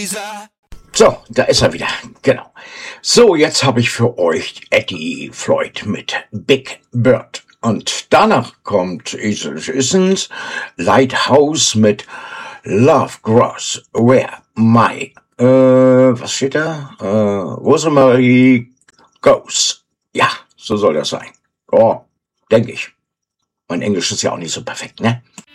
So, da ist er wieder. Genau. So, jetzt habe ich für euch Eddie Floyd mit Big Bird. Und danach kommt Esel Issens Lighthouse mit Love Grows Where My, was steht da? Rosemary Goes. Ja, so soll das sein. Oh, denke ich. Mein Englisch ist ja auch nicht so perfekt, ne?